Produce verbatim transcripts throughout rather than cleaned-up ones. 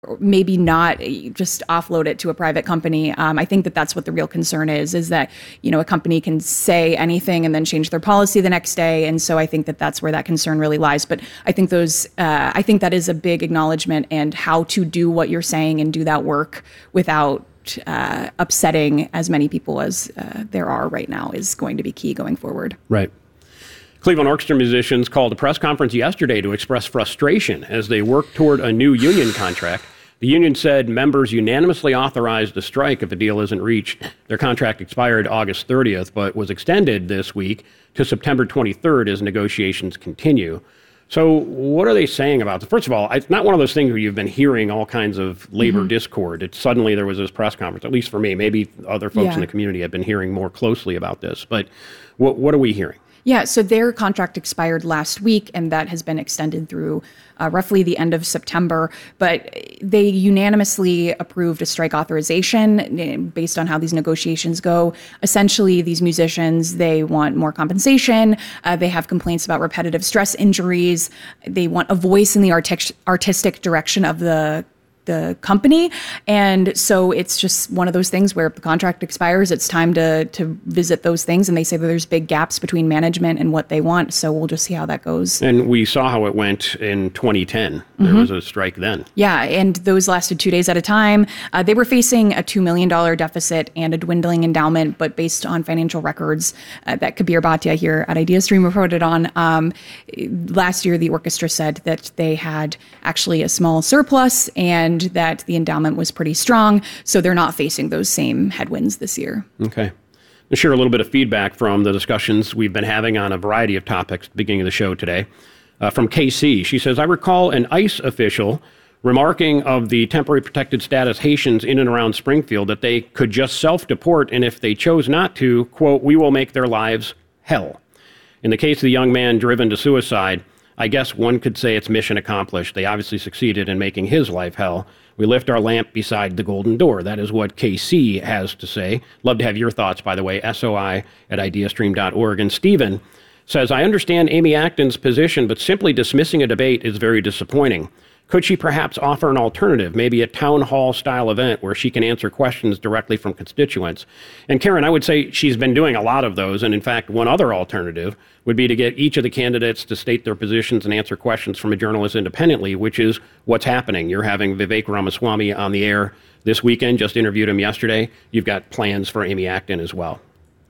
maybe not just offload it to a private company. Um, I think that that's what the real concern is, is that, you know, a company can say anything and then change their policy the next day. And so I think that that's where that concern really lies. But I think those, uh, I think that is a big acknowledgement, and how to do what you're saying and do that work without uh, upsetting as many people as uh, there are right now is going to be key going forward. Right. Cleveland Orchestra musicians called a press conference yesterday to express frustration as they work toward a new union contract. The union said members unanimously authorized a strike if a deal isn't reached. Their contract expired August thirtieth, but was extended this week to September twenty-third as negotiations continue. So what are they saying about this? First of all, it's not one of those things where you've been hearing all kinds of labor mm-hmm. discord. It's suddenly there was this press conference, at least for me. Maybe other folks yeah. in the community have been hearing more closely about this. But what, what are we hearing? Yeah, so their contract expired last week, and that has been extended through uh, roughly the end of September. But they unanimously approved a strike authorization based on how these negotiations go. Essentially, these musicians, they want more compensation. Uh, they have complaints about repetitive stress injuries. They want a voice in the artic- artistic direction of the the company. And so it's just one of those things where if the contract expires, it's time to to visit those things. And they say that there's big gaps between management and what they want. So we'll just see how that goes. And we saw how it went in twenty ten. There mm-hmm. was a strike then. Yeah, and those lasted two days at a time. Uh, they were facing a two million dollars deficit and a dwindling endowment, but based on financial records uh, that Kabir Bhatia here at IdeaStream reported on, um, last year the orchestra said that they had actually a small surplus and And that the endowment was pretty strong, so they're not facing those same headwinds this year. Okay. I'll share a little bit of feedback from the discussions we've been having on a variety of topics at the beginning of the show today. Uh, from K C, she says, I recall an ICE official remarking of the temporary protected status Haitians in and around Springfield that they could just self-deport, and if they chose not to, quote, we will make their lives hell. In the case of the young man driven to suicide, I guess one could say it's mission accomplished. They obviously succeeded in making his life hell. We lift our lamp beside the golden door. That is what K C has to say. Love to have your thoughts, by the way, S O I at ideastream dot org. And Stephen says, I understand Amy Acton's position, but simply dismissing a debate is very disappointing. Could she perhaps offer an alternative, maybe a town hall style event where she can answer questions directly from constituents? And Karen, I would say she's been doing a lot of those. And in fact, one other alternative would be to get each of the candidates to state their positions and answer questions from a journalist independently, which is what's happening. You're having Vivek Ramaswamy on the air this weekend, just interviewed him yesterday. You've got plans for Amy Acton as well.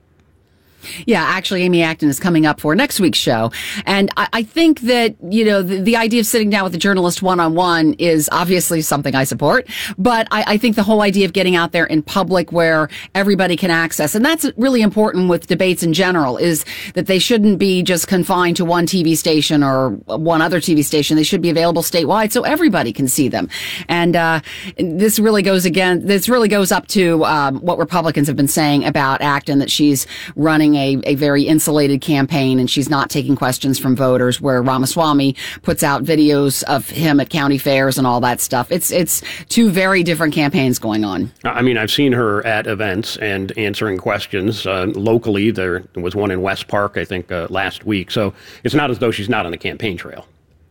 Yeah, actually, Amy Acton is coming up for next week's show. And I, I think that, you know, the, the idea of sitting down with a journalist one-on-one is obviously something I support. But I, I think the whole idea of getting out there in public where everybody can access, and that's really important with debates in general, is that they shouldn't be just confined to one T V station or one other T V station. They should be available statewide so everybody can see them. And uh this really goes again, this really goes up to um, what Republicans have been saying about Acton, that she's running A, a very insulated campaign and she's not taking questions from voters, where Ramaswamy puts out videos of him at county fairs and all that stuff. It's it's two very different campaigns going on. I mean, I've seen her at events and answering questions uh, locally. There was one in West Park, I think, uh, last week. So it's not as though she's not on the campaign trail.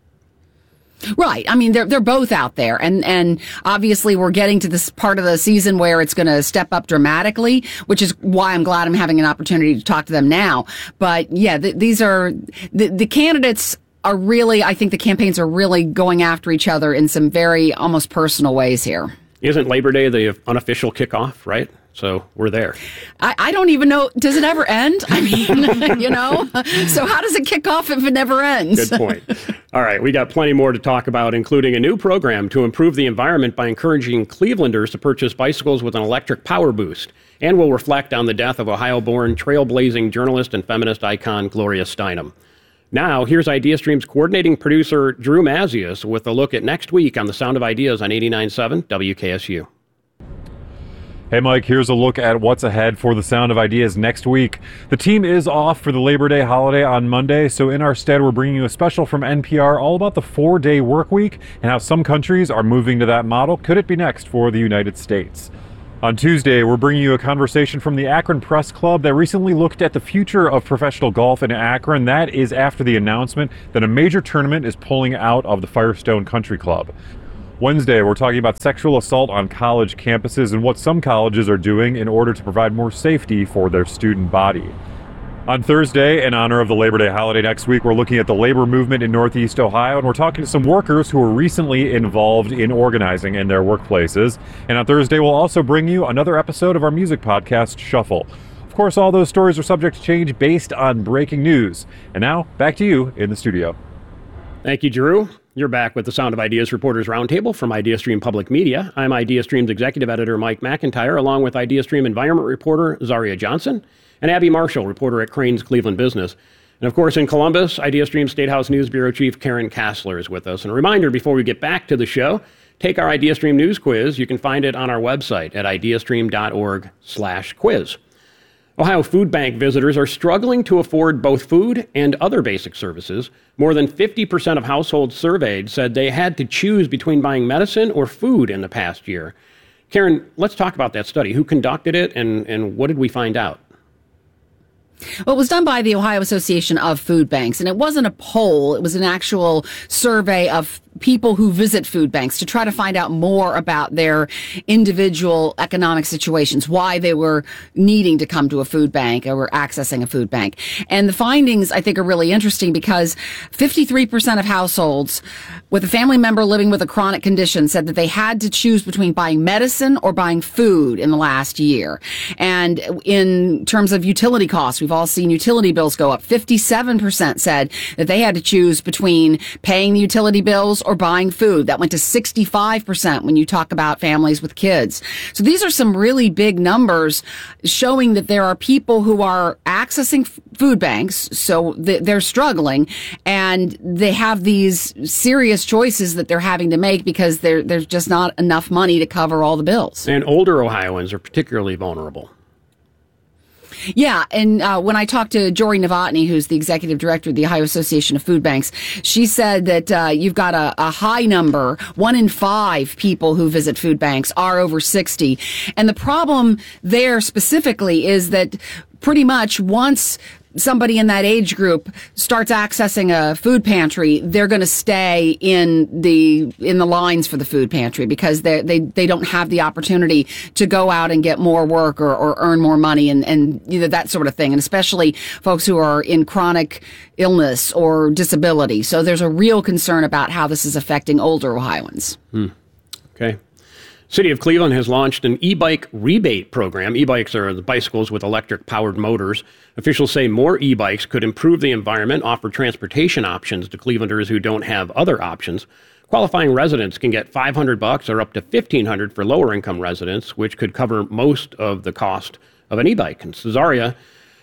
Right. I mean, they're they're both out there, and and obviously we're getting to this part of the season where it's going to step up dramatically, which is why I'm glad I'm having an opportunity to talk to them now. But yeah, th- these are the the candidates are really, I think the campaigns are really going after each other in some very almost personal ways here. Isn't Labor Day the unofficial kickoff, right? So we're there. I, I don't even know. Does it ever end? I mean, you know, so how does it kick off if it never ends? Good point. All right. We got plenty more to talk about, including a new program to improve the environment by encouraging Clevelanders to purchase bicycles with an electric power boost. And we'll reflect on the death of Ohio-born trailblazing journalist and feminist icon Gloria Steinem. Now, here's IdeaStream's coordinating producer, Drew Mazius, with a look at next week on the Sound of Ideas on eighty-nine point seven W K S U. Hey Mike, here's a look at what's ahead for the Sound of Ideas next week. The team is off for the Labor Day holiday on Monday, so in our stead we're bringing you a special from N P R all about the four-day work week and how some countries are moving to that model. Could it be next for the United States? On Tuesday, we're bringing you a conversation from the Akron Press Club that recently looked at the future of professional golf in Akron. That is after the announcement that a major tournament is pulling out of the Firestone Country Club. Wednesday, we're talking about sexual assault on college campuses and what some colleges are doing in order to provide more safety for their student body. On Thursday, in honor of the Labor Day holiday next week, we're looking at the labor movement in Northeast Ohio, and we're talking to some workers who were recently involved in organizing in their workplaces. And on Thursday, we'll also bring you another episode of our music podcast, Shuffle. Of course, all those stories are subject to change based on breaking news. And now, back to you in the studio. Thank you, Drew. You're back with the Sound of Ideas Reporters Roundtable from IdeaStream Public Media. I'm IdeaStream's executive editor, Mike McIntyre, along with IdeaStream environment reporter, Zaria Johnson, and Abby Marshall, reporter at Crain's Cleveland Business. And of course, in Columbus, IdeaStream State House News Bureau Chief Karen Kassler is with us. And a reminder before we get back to the show, take our IdeaStream News Quiz. You can find it on our website at ideastream.org slash quiz. Ohio Food Bank visitors are struggling to afford both food and other basic services. More than fifty percent of households surveyed said they had to choose between buying medicine or food in the past year. Karen, let's talk about that study. Who conducted it, and, and what did we find out? Well, it was done by the Ohio Association of Food Banks, and it wasn't a poll. It was an actual survey of people who visit food banks to try to find out more about their individual economic situations, why they were needing to come to a food bank or were accessing a food bank. And the findings, I think, are really interesting because fifty-three percent of households with a family member living with a chronic condition said that they had to choose between buying medicine or buying food in the last year. And in terms of utility costs, we've all seen utility bills go up. fifty-seven percent said that they had to choose between paying the utility bills or buying food. That went to sixty-five percent when you talk about families with kids. So these are some really big numbers showing that there are people who are accessing f- food banks, so th- they're struggling, and they have these serious choices that they're having to make because there there's just not enough money to cover all the bills. And older Ohioans are particularly vulnerable. Yeah, and uh, when I talked to Jory Novotny, who's the executive director of the Ohio Association of Food Banks, she said that uh, you've got a, a high number. One in five people who visit food banks are over sixty. And the problem there specifically is that pretty much once somebody in that age group starts accessing a food pantry, they're going to stay in the in the lines for the food pantry because they they they don't have the opportunity to go out and get more work or, or earn more money and and you know, that sort of thing. And especially folks who are in chronic illness or disability. So there's a real concern about how this is affecting older Ohioans. Hmm. Okay. City of Cleveland has launched an e-bike rebate program. E-bikes are the bicycles with electric-powered motors. Officials say more e-bikes could improve the environment, offer transportation options to Clevelanders who don't have other options. Qualifying residents can get five hundred bucks or up to fifteen hundred for lower-income residents, which could cover most of the cost of an e-bike. And Cesaria,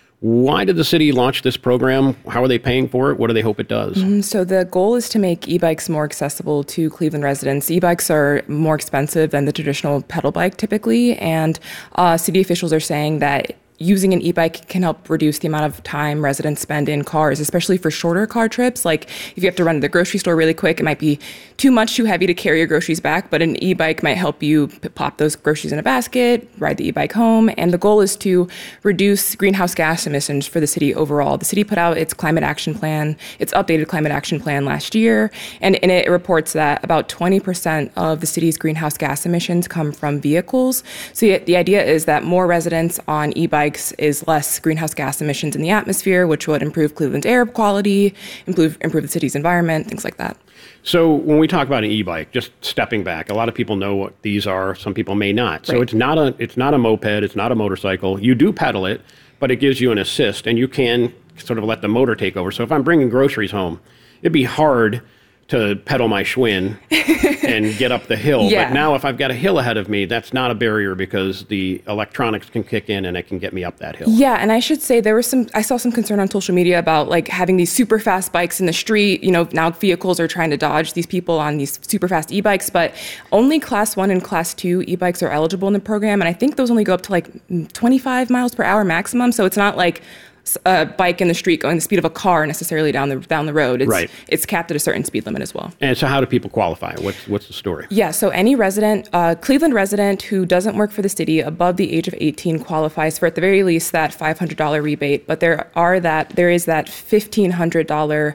why did the city launch this program? How are they paying for it? What do they hope it does? Mm, so the goal is to make e-bikes more accessible to Cleveland residents. E-bikes are more expensive than the traditional pedal bike typically, and uh, city officials are saying that using an e-bike can help reduce the amount of time residents spend in cars, especially for shorter car trips. Like if you have to run to the grocery store really quick, it might be too much, too heavy to carry your groceries back, but an e-bike might help you p- pop those groceries in a basket, ride the e-bike home. And the goal is to reduce greenhouse gas emissions for the city overall. The city put out its climate action plan, its updated climate action plan last year, and in it, it reports that about twenty percent of the city's greenhouse gas emissions come from vehicles. So the, the idea is that more residents on e-bikes is less greenhouse gas emissions in the atmosphere, which would improve Cleveland's air quality, improve improve the city's environment, things like that. So when we talk about an e-bike, just stepping back, a lot of people know what these are. Some people may not. So right. it's not a it's not a moped. It's not a motorcycle. You do pedal it, but it gives you an assist, and you can sort of let the motor take over. So if I'm bringing groceries home, it'd be hard to pedal my Schwinn and get up the hill. Yeah. But now if I've got a hill ahead of me, that's not a barrier because the electronics can kick in and it can get me up that hill. Yeah, and I should say there was some, I saw some concern on social media about like having these super fast bikes in the street. You know, now vehicles are trying to dodge these people on these super fast e-bikes, but only class one and class two e-bikes are eligible in the program. And I think those only go up to like twenty-five miles per hour maximum. So it's not like a bike in the street going the speed of a car necessarily down the down the road. It's, right. It's capped at a certain speed limit as well. And so how do people qualify? What's what's the story? Yeah, so any resident, uh, Cleveland resident who doesn't work for the city above the age of eighteen qualifies for at the very least that five hundred dollars rebate. But there are that there is that fifteen hundred dollars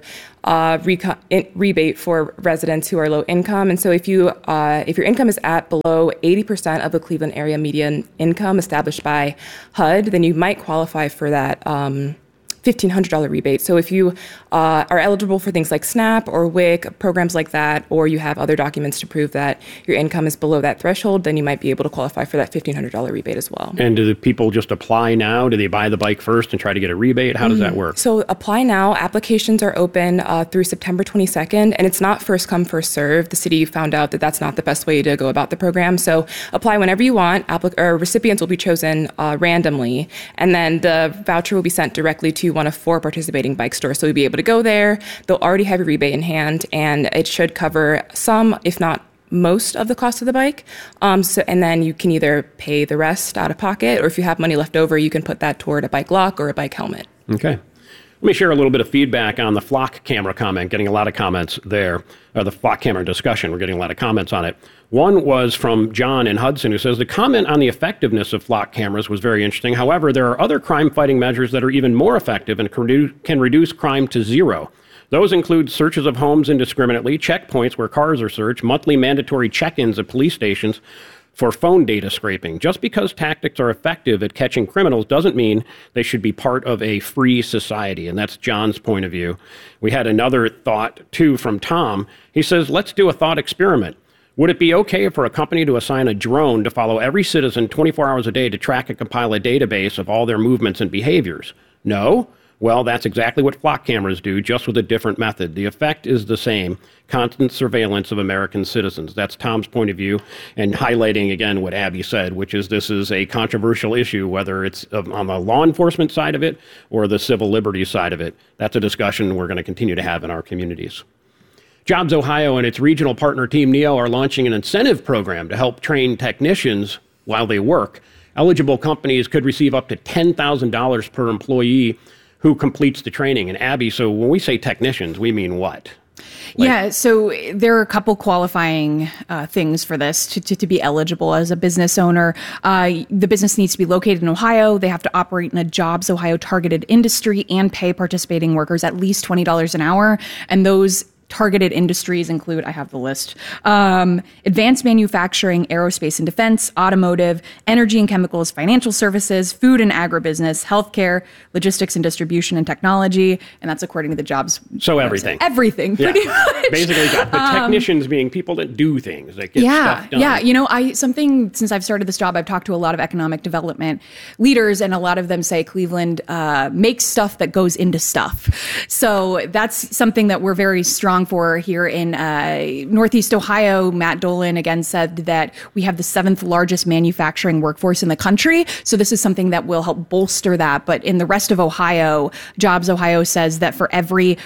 uh, reco- in- rebate for residents who are low income. And so if you uh, if your income is at below eighty percent of the Cleveland area median income established by H U D, then you might qualify for that um, fifteen hundred dollars rebate. So if you uh, are eligible for things like SNAP or W I C, programs like that, or you have other documents to prove that your income is below that threshold, then you might be able to qualify for that fifteen hundred dollars rebate as well. And do the people just apply now? Do they buy the bike first and try to get a rebate? How does that work? So apply now. Applications are open uh, through September twenty-second, and it's not first come, first serve. The city found out that that's not the best way to go about the program. So apply whenever you want. Applic- or recipients will be chosen uh, randomly, and then the voucher will be sent directly to one of four participating bike stores. So you'll be able to go there. They'll already have your rebate in hand, and it should cover some, if not most, of the cost of the bike. Um, so, and then you can either pay the rest out of pocket, or if you have money left over, you can put that toward a bike lock or a bike helmet. Okay. Let me share a little bit of feedback on the flock camera comment, getting a lot of comments there, or the flock camera discussion. We're getting a lot of comments on it. One was from John in Hudson, who says, the comment on the effectiveness of flock cameras was very interesting. However, there are other crime-fighting measures that are even more effective and can reduce crime to zero. Those include searches of homes indiscriminately, checkpoints where cars are searched, monthly mandatory check-ins at police stations for phone data scraping. Just because tactics are effective at catching criminals doesn't mean they should be part of a free society. And that's John's point of view. We had another thought, too, from Tom. He says, let's do a thought experiment. Would it be okay for a company to assign a drone to follow every citizen twenty-four hours a day to track and compile a database of all their movements and behaviors? No? Well, that's exactly what flock cameras do, just with a different method. The effect is the same, constant surveillance of American citizens. That's Tom's point of view, and highlighting again what Abby said, which is this is a controversial issue, whether it's on the law enforcement side of it or the civil liberties side of it. That's a discussion we're going to continue to have in our communities. Jobs Ohio and its regional partner Team Neo are launching an incentive program to help train technicians while they work. Eligible companies could receive up to ten thousand dollars per employee who completes the training. And Abby, so when we say technicians, we mean what? Like, yeah, so there are a couple qualifying uh, things for this to, to, to be eligible as a business owner. Uh, the business needs to be located in Ohio. They have to operate in a Jobs Ohio targeted industry and pay participating workers at least twenty dollars an hour. And those targeted industries include, I have the list, um, advanced manufacturing, aerospace and defense, automotive, energy and chemicals, financial services, food and agribusiness, healthcare, logistics and distribution and technology. And that's according to the jobs. So everything. Website. Everything, yeah. pretty much. Basically, got the technicians um, being people that do things, that get yeah, stuff done. Yeah, you know, I something, since I've started this job, I've talked to a lot of economic development leaders, and a lot of them say Cleveland uh, makes stuff that goes into stuff. So that's something that we're very strong for here in uh, Northeast Ohio. Matt Dolan again said that we have the seventh largest manufacturing workforce in the country. So this is something that will help bolster that. But in the rest of Ohio, Jobs Ohio says that for every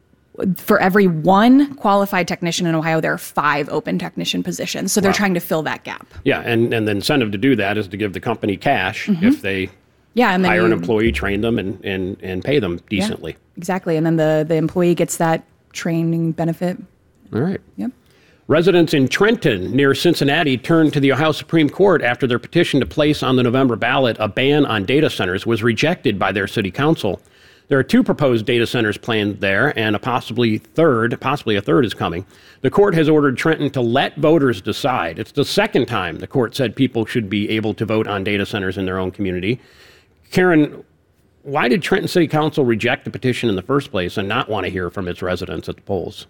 for every one qualified technician in Ohio, there are five open technician positions. So they're wow. trying to fill that gap. Yeah, and, and the incentive to do that is to give the company cash mm-hmm. if they yeah, and then hire you, an employee, train them, and, and, and pay them decently. Yeah, exactly. And then the, the employee gets that training benefit. All right. Yep. Residents in Trenton, near Cincinnati, turned to the Ohio Supreme Court after their petition to place on the November ballot a ban on data centers was rejected by their city council. There are two proposed data centers planned there, and a possibly third, possibly a third is coming. The court has ordered Trenton to let voters decide. It's the second time the court said people should be able to vote on data centers in their own community. Karen, why did Trenton City Council reject the petition in the first place and not want to hear from its residents at the polls?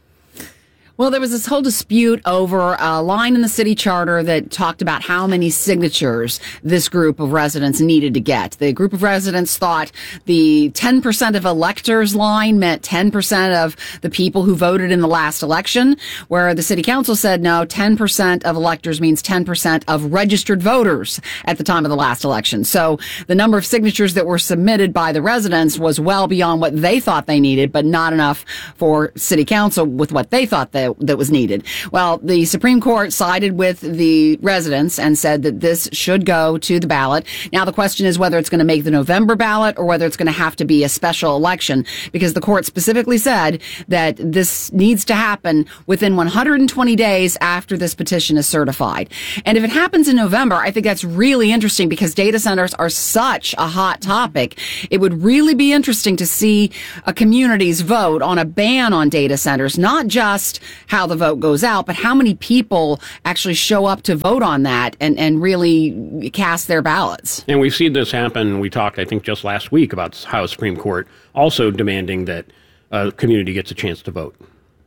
Well, there was this whole dispute over a line in the city charter that talked about how many signatures this group of residents needed to get. The group of residents thought the ten percent of electors line meant ten percent of the people who voted in the last election, where the city council said no, ten percent of electors means ten percent of registered voters at the time of the last election. So the number of signatures that were submitted by the residents was well beyond what they thought they needed, but not enough for city council with what they thought they that, that was needed. Well, the Supreme Court sided with the residents and said that this should go to the ballot. Now, the question is whether it's going to make the November ballot or whether it's going to have to be a special election, because the court specifically said that this needs to happen within one hundred twenty days after this petition is certified. And if it happens in November, I think that's really interesting because data centers are such a hot topic. It would really be interesting to see a community's vote on a ban on data centers, not just how the vote goes out, but how many people actually show up to vote on that and, and really cast their ballots. And we've seen this happen. We talked, I think, just last week about how Supreme Court also demanding that a community gets a chance to vote.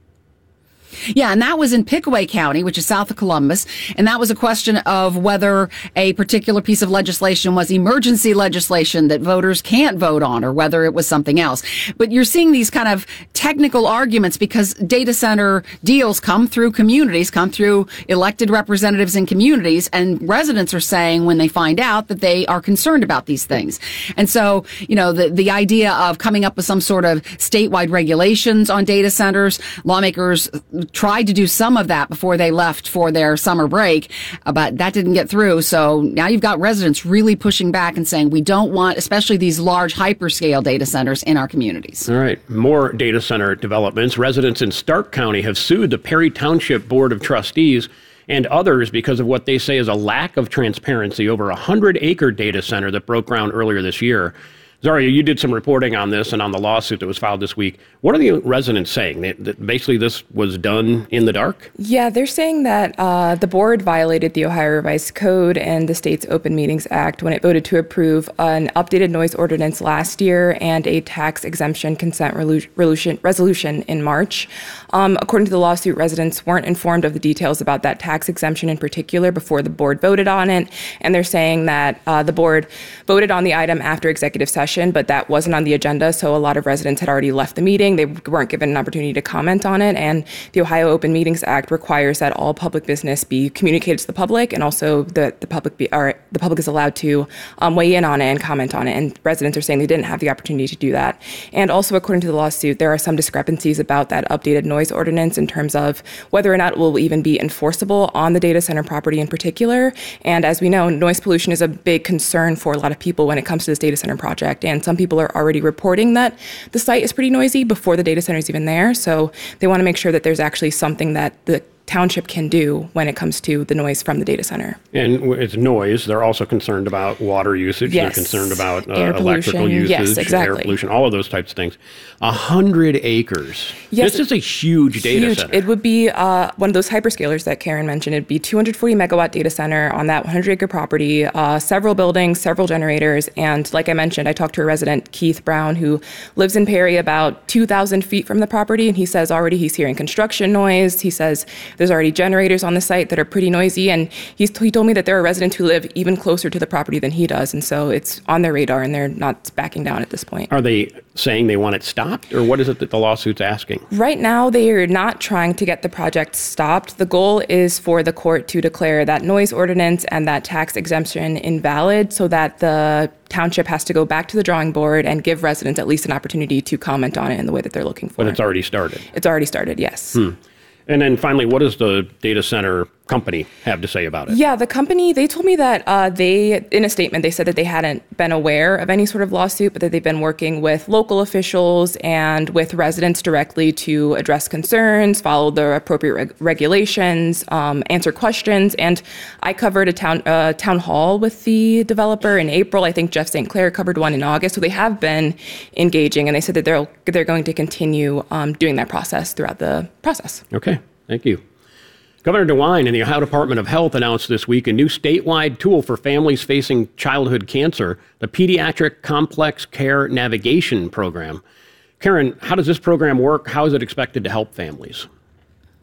Yeah, and that was in Pickaway County, which is south of Columbus, and that was a question of whether a particular piece of legislation was emergency legislation that voters can't vote on or whether it was something else. But you're seeing these kind of technical arguments because data center deals come through communities, come through elected representatives in communities, and residents are saying when they find out that they are concerned about these things. And so, you know, the, the idea of coming up with some sort of statewide regulations on data centers, lawmakers tried to do some of that before they left for their summer break, but that didn't get through. So now you've got residents really pushing back and saying we don't want, especially these large hyperscale data centers in our communities. All right. More data center developments. Residents in Stark County have sued the Perry Township Board of Trustees and others because of what they say is a lack of transparency over a hundred acre data center that broke ground earlier this year. Zaria, you did some reporting on this and on the lawsuit that was filed this week. What are the residents saying? That, that basically this was done in the dark? Yeah, they're saying that uh, the board violated the Ohio Revised Code and the state's Open Meetings Act when it voted to approve an updated noise ordinance last year and a tax exemption consent resolution, resolution in March. Um, according to the lawsuit, residents weren't informed of the details about that tax exemption in particular before the board voted on it. And they're saying that uh, the board voted on the item after executive session, but that wasn't on the agenda, so a lot of residents had already left the meeting. They weren't given an opportunity to comment on it, and the Ohio Open Meetings Act requires that all public business be communicated to the public, and also the, the public be, or the public is allowed to um, weigh in on it and comment on it, and residents are saying they didn't have the opportunity to do that. And also, according to the lawsuit, there are some discrepancies about that updated noise ordinance in terms of whether or not it will even be enforceable on the data center property in particular. And as we know, noise pollution is a big concern for a lot of people when it comes to this data center project. And some people are already reporting that the site is pretty noisy before the data center is even there. So they want to make sure that there's actually something that the township can do when it comes to the noise from the data center. And it's noise. They're also concerned about water usage. Yes. They're concerned about uh, air electrical usage, yes, exactly. air pollution, all of those types of things. A hundred acres. Yes, this is a huge data huge. center. It would be uh, one of those hyperscalers that Karen mentioned. It'd be two hundred forty megawatt data center on that one hundred acre property, uh, several buildings, several generators. And like I mentioned, I talked to a resident, Keith Brown, who lives in Perry about two thousand feet from the property. And he says already he's hearing construction noise. He says there's already generators on the site that are pretty noisy. And he's, he told me that there are residents who live even closer to the property than he does. And so it's on their radar and they're not backing down at this point. Are they saying they want it stopped, or what is it that the lawsuit's asking? Right now, they are not trying to get the project stopped. The goal is for the court to declare that noise ordinance and that tax exemption invalid so that the township has to go back to the drawing board and give residents at least an opportunity to comment on it in the way that they're looking for. But it's already started. It's already started, yes. Hmm. And then finally, what does the data center company have to say about it? Yeah, the company, they told me that uh, they, in a statement, they said that they hadn't been aware of any sort of lawsuit, but that they've been working with local officials and with residents directly to address concerns, follow the appropriate reg- regulations, um, answer questions. And I covered a town uh, town hall with the developer in April. I think Jeff Saint Clair covered one in August. So they have been engaging, and they said that they're, they're going to continue um, doing that process throughout the process. Okay, thank you. Governor DeWine and the Ohio Department of Health announced this week a new statewide tool for families facing childhood cancer, the Pediatric Complex Care Navigation Program. Karen, how does this program work? How is it expected to help families?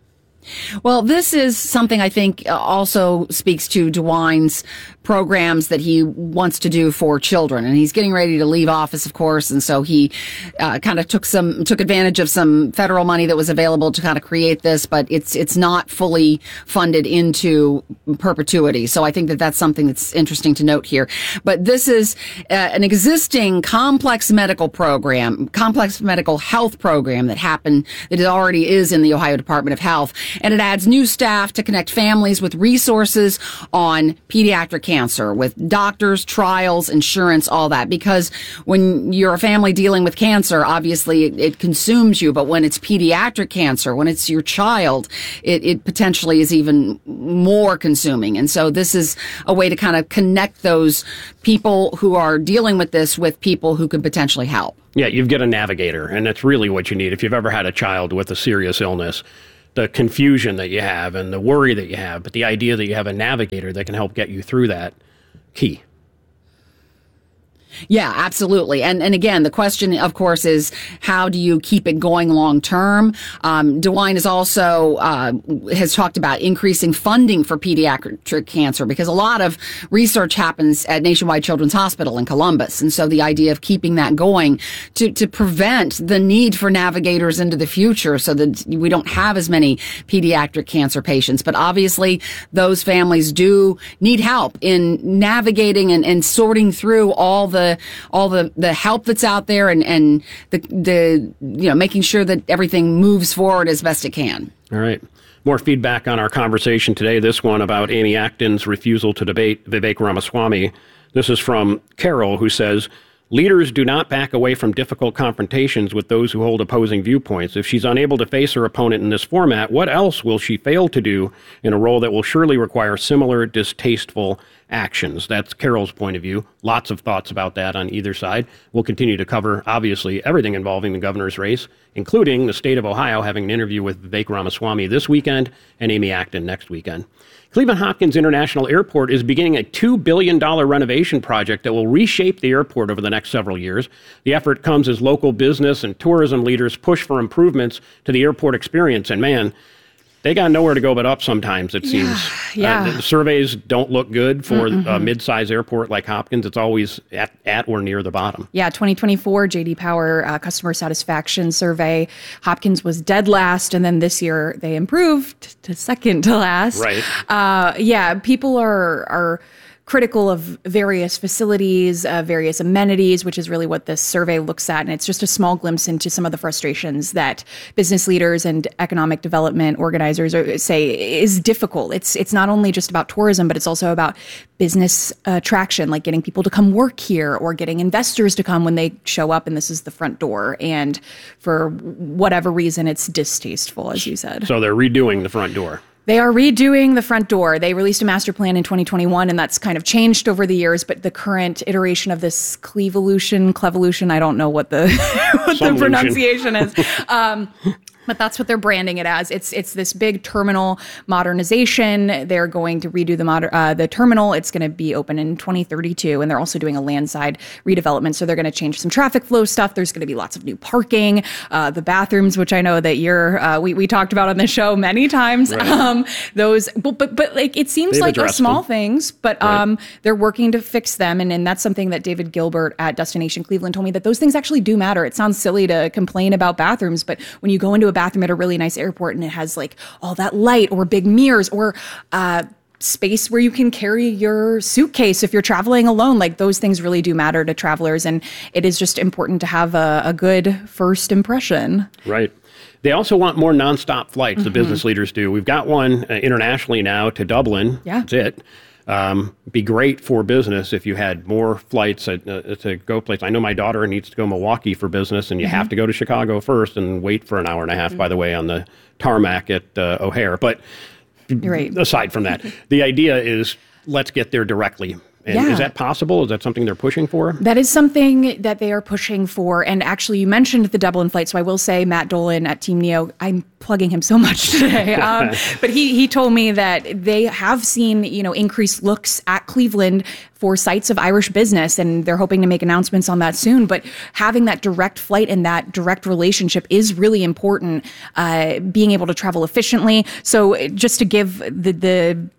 Well, this is something I think also speaks to DeWine's programs that he wants to do for children. And he's getting ready to leave office, of course. And so he uh, kind of took some, took advantage of some federal money that was available to kind of create this, but it's, it's not fully funded into perpetuity. So I think that that's something that's interesting to note here. But this is uh, an existing complex medical program, complex medical health program that happened, that it already is in the Ohio Department of Health. And it adds new staff to connect families with resources on pediatric cancer, with doctors, trials, insurance, all that. Because when you're a family dealing with cancer, obviously it, it consumes you. But when it's pediatric cancer, when it's your child, it, it potentially is even more consuming. And so this is a way to kind of connect those people who are dealing with this with people who could potentially help. Yeah, you've got a navigator, and that's really what you need. If you've ever had a child with a serious illness, the confusion that you have and the worry that you have, but the idea that you have a navigator that can help get you through that, key. Yeah, absolutely. And and again, the question, of course, is how do you keep it going long term? Um, DeWine is also uh, has talked about increasing funding for pediatric cancer, because a lot of research happens at Nationwide Children's Hospital in Columbus. And so the idea of keeping that going to, to prevent the need for navigators into the future so that we don't have as many pediatric cancer patients. But obviously, those families do need help in navigating and, and sorting through all the all the, the help that's out there and, and the, the, you know, making sure that everything moves forward as best it can. All right. More feedback on our conversation today. This one about Amy Acton's refusal to debate Vivek Ramaswamy. This is from Carol, who says, leaders do not back away from difficult confrontations with those who hold opposing viewpoints. If she's unable to face her opponent in this format, what else will she fail to do in a role that will surely require similar distasteful actions? That's Carol's point of view. Lots of thoughts about that on either side. We'll continue to cover, obviously, everything involving the governor's race, including the state of Ohio having an interview with Vivek Ramaswamy this weekend and Amy Acton next weekend. Cleveland Hopkins International Airport is beginning a two billion dollars renovation project that will reshape the airport over the next several years. The effort comes as local business and tourism leaders push for improvements to the airport experience. And man, they got nowhere to go but up sometimes, it seems. Yeah. Uh, the surveys don't look good for mm-hmm. a mid-size airport like Hopkins. It's always at, at or near the bottom. Yeah, twenty twenty-four J D Power uh, Customer Satisfaction Survey. Hopkins was dead last, and then this year they improved to second to last. Right. Uh, yeah, people are are critical of various facilities, uh, various amenities, which is really what this survey looks at. And it's just a small glimpse into some of the frustrations that business leaders and economic development organizers are, say is difficult. It's it's not only just about tourism, but it's also about business uh, traction, like getting people to come work here or getting investors to come when they show up and this is the front door. And for whatever reason, it's distasteful, as you said. So they're redoing the front door. They are redoing the front door. They released a master plan in twenty twenty-one, and that's kind of changed over the years. But the current iteration of this Clevolution, Clevolution, I don't know what the what the pronunciation is. Um, But that's what they're branding it as. It's it's this big terminal modernization. They're going to redo the moder- uh, the terminal. It's going to be open in twenty thirty-two, and they're also doing a landside redevelopment. So they're going to change some traffic flow stuff. There's going to be lots of new parking, uh, the bathrooms, which I know that you're uh, we we talked about on the show many times. Right. Um, those, but, but but like it seems They've like they're small them. things, but Right. um, they're working to fix them, and and that's something that David Gilbert at Destination Cleveland told me, that those things actually do matter. It sounds silly to complain about bathrooms, but when you go into a bathroom at a really nice airport and it has like all that light or big mirrors or uh, space where you can carry your suitcase if you're traveling alone, like those things really do matter to travelers. And it is just important to have a, a good first impression. Right. They also want more nonstop flights, mm-hmm. the business leaders do. We've got one uh, internationally now to Dublin. Yeah. That's it. Um, be great for business if you had more flights uh, to go places. I know my daughter needs to go to Milwaukee for business, and you mm-hmm. have to go to Chicago first and wait for an hour and a half, mm-hmm. by the way, on the tarmac at uh, O'Hare. But You're right. aside from that, the idea is let's get there directly. And Yeah. is that possible? Is that something they're pushing for? That is something that they are pushing for. And actually, you mentioned the Dublin flight. So I will say Matt Dolan at Team Neo, I'm plugging him so much today. Um, but he, he told me that they have seen, you know, increased looks at Cleveland for sites of Irish business, and they're hoping to make announcements on that soon. But having that direct flight and that direct relationship is really important, uh, being able to travel efficiently. So just to give the, the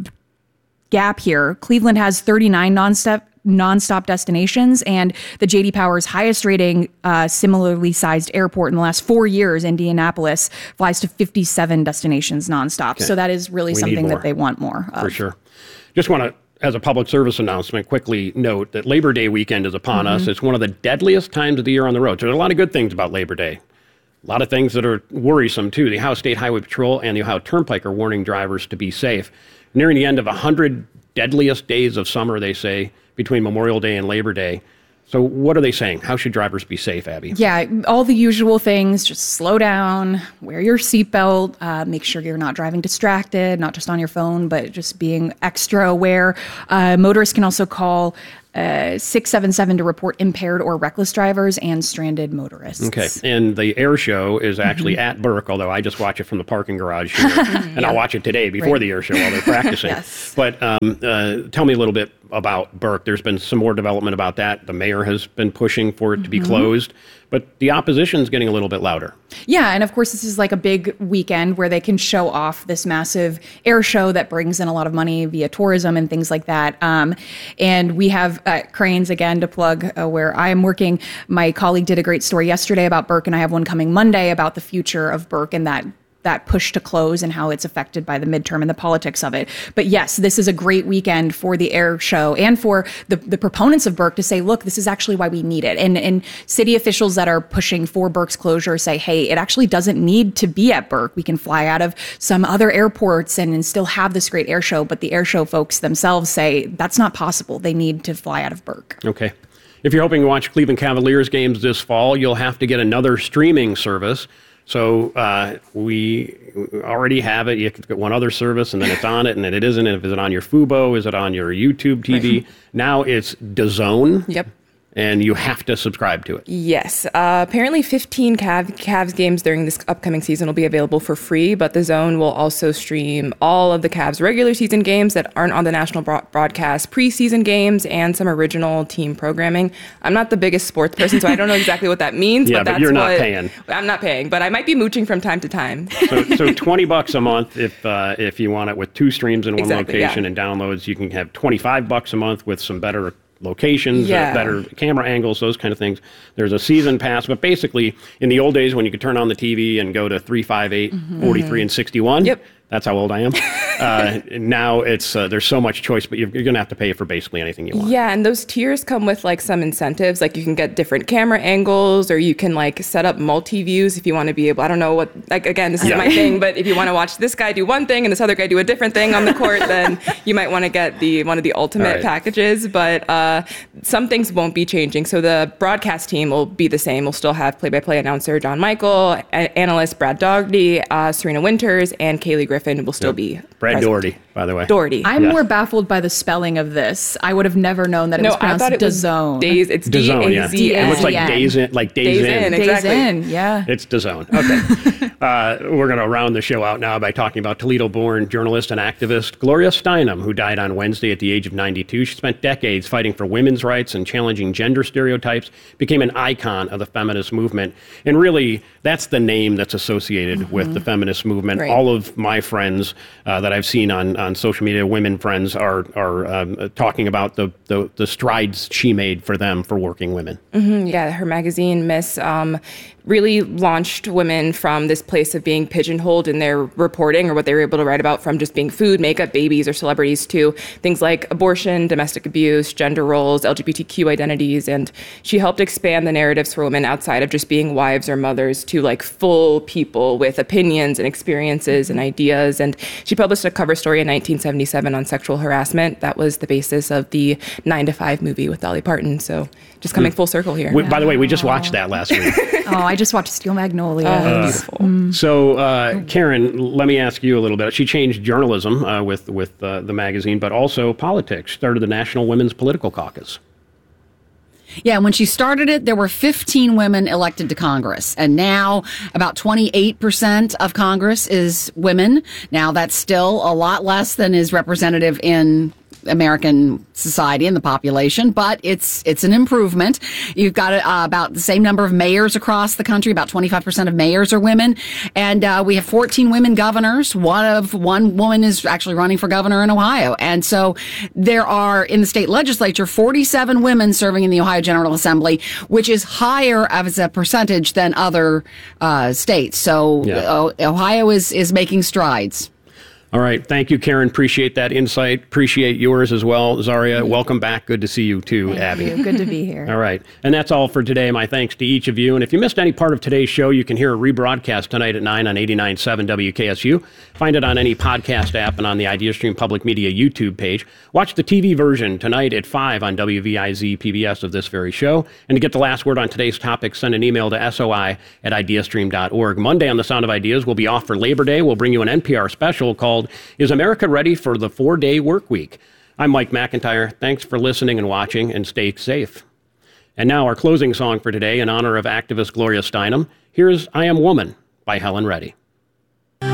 gap here, Cleveland has thirty-nine nonstop nonstop destinations, and the J D Power's highest rating, uh, similarly sized airport in the last four years, Indianapolis, flies to fifty-seven destinations nonstop. Okay. So that is really We need something more. that they want more of. For sure. Just want to, as a public service announcement, quickly note that Labor Day weekend is upon Mm-hmm. us. It's one of the deadliest times of the year on the road. So there's a lot of good things about Labor Day. A lot of things that are worrisome, too. The Ohio State Highway Patrol and the Ohio Turnpike are warning drivers to be safe. Nearing the end of one hundred deadliest days of summer, they say, between Memorial Day and Labor Day. So what are they saying? How should drivers be safe, Abby? Yeah, all the usual things. Just slow down, wear your seatbelt, uh, make sure you're not driving distracted, not just on your phone, but just being extra aware. Uh, motorists can also call uh, six seven seven to report impaired or reckless drivers and stranded motorists. Okay, and the air show is actually Mm-hmm. at Burke, although I just watch it from the parking garage here, and I'll watch it today before Right. the air show while they're practicing. Yes. But um, uh, tell me a little bit about Burke. There's been some more development about that. The mayor has been pushing for it to be Mm-hmm. closed, but the opposition's getting a little bit louder. Yeah, and of course, this is like a big weekend where they can show off this massive air show that brings in a lot of money via tourism and things like that. Um, and we have uh, Cranes, again, to plug uh, where I am working. My colleague did a great story yesterday about Burke, and I have one coming Monday about the future of Burke and that that push to close and how it's affected by the midterm and the politics of it. But yes, this is a great weekend for the air show and for the, the proponents of Burke to say, look, this is actually why we need it. And, and city officials that are pushing for Burke's closure say, hey, it actually doesn't need to be at Burke. We can fly out of some other airports and, and still have this great air show. But the air show folks themselves say that's not possible. They need to fly out of Burke. Okay. If you're hoping to watch Cleveland Cavaliers games this fall, you'll have to get another streaming service. So uh, we already have it. You can get one other service, and then it's on it, and then it isn't. And is it on your Fubo? Is it on your YouTube T V? Right. Now it's DAZN. Yep. And you have to subscribe to it. Yes. Uh, apparently fifteen Cav- Cavs games during this upcoming season will be available for free, but the Zone will also stream all of the Cavs regular season games that aren't on the national bro- broadcast, preseason games, and some original team programming. I'm not the biggest sports person, so I don't know exactly what that means. Yeah, but, but that's you're not what, paying. I'm not paying, but I might be mooching from time to time. so, so twenty bucks a month if uh, if you want it with two streams in one Exactly, location yeah. and downloads. You can have twenty-five bucks a month with some better locations, Yeah. uh, better camera angles, those kind of things. There's a season pass, but basically in the old days when you could turn on the T V and go to three fifty-eight, forty-three, and sixty-one. Yep. That's how old I am. Uh, now it's uh, there's so much choice, but you're, you're going to have to pay for basically anything you want. Yeah, and those tiers come with like some incentives. Like you can get different camera angles, or you can like set up multi-views if you want to be able, I don't know what, like again, this is Yeah. my thing, but if you want to watch this guy do one thing and this other guy do a different thing on the court, then you might want to get the one of the ultimate right. packages. But uh, some things won't be changing. So the broadcast team will be the same. We'll still have play-by-play announcer John Michael, a- analyst Brad Daugherty, uh, Serena Winters, and Kaylee Griffin will still Yep. be Brad present. Doherty, by the way. Doherty. I'm Yes. more baffled by the spelling of this. I would have never known that it no, was I pronounced thought it was DAZN. Days. It's D DAZN, A yeah. Z It N. looks like Yeah. days in, like days, Days in. in, Days exactly. in, yeah. It's DAZN. Okay. uh, we're going to round the show out now by talking about Toledo-born journalist and activist Gloria Steinem, who died on Wednesday at the age of ninety-two. She spent decades fighting for women's rights and challenging gender stereotypes, became an icon of the feminist movement. And really, that's the name that's associated mm-hmm. with the feminist movement. Right. All of my friends uh, that I've seen on, on social media, women friends, are are um, talking about the, the, the strides she made for them, for working women. Mm-hmm, yeah, her magazine, Miss, um, really launched women from this place of being pigeonholed in their reporting or what they were able to write about, from just being food, makeup, babies, or celebrities, to things like abortion, domestic abuse, gender roles, L G B T Q identities. And she helped expand the narratives for women outside of just being wives or mothers to like full people with opinions and experiences and ideas. And she published a cover story in nineteen seventy-seven on sexual harassment. That was the basis of the nine to five movie with Dolly Parton. So just coming full circle here. We, by the way, we just watched that last week. Oh, I I just watched Steel Magnolia. Oh, beautiful. Mm. So, uh, Karen, let me ask you a little bit. She changed journalism uh, with with uh, the magazine, but also politics. Started the National Women's Political Caucus. Yeah, when she started it, there were fifteen women elected to Congress. And now about twenty-eight percent of Congress is women. Now that's still a lot less than is representative in American society and the population, but it's it's an improvement. You've got uh, about the same number of mayors across the country. About twenty-five percent of mayors are women, and uh, we have fourteen women governors. One of one woman is actually running for governor in Ohio, and so there are in the state legislature forty-seven women serving in the Ohio General Assembly, which is higher as a percentage than other uh, states. So yeah. uh, Ohio is is making strides. All right. Thank you, Karen. Appreciate that insight. Appreciate yours as well. Zaria, welcome back. Good to see you too, Thank Abby. You. Good to be here. All right. And that's all for today. My thanks to each of you. And if you missed any part of today's show, you can hear a rebroadcast tonight at nine on eighty-nine point seven W K S U. Find it on any podcast app and on the IdeaStream Public Media YouTube page. Watch the T V version tonight at five on W V I Z P B S of this very show. And to get the last word on today's topic, send an email to soi at ideastream dot org. Monday on The Sound of Ideas, we'll be off for Labor Day. We'll bring you an N P R special called Is America Ready for the Four-Day Work Week? I'm Mike McIntyre. Thanks for listening and watching, and stay safe. And now our closing song for today in honor of activist Gloria Steinem. Here's I Am Woman by Helen Reddy.